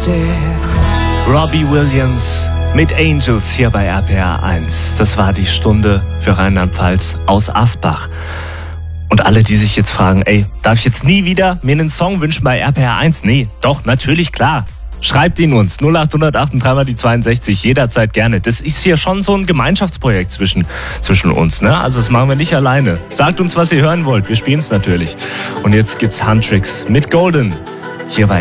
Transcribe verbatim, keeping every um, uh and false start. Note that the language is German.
Robbie Williams mit Angels hier bei R P R eins. Das war die Stunde für Rheinland-Pfalz aus Asbach. Und alle, die sich jetzt fragen, ey, darf ich jetzt nie wieder mir einen Song wünschen bei R P R eins? Nee, doch, natürlich, klar. Schreibt ihn uns, null acht acht acht drei mal die zweiundsechzig, jederzeit gerne. Das ist hier schon so ein Gemeinschaftsprojekt zwischen, zwischen uns, ne? Also das machen wir nicht alleine. Sagt uns, was ihr hören wollt, wir spielen es natürlich. Und jetzt gibt's Huntrix mit Golden hier bei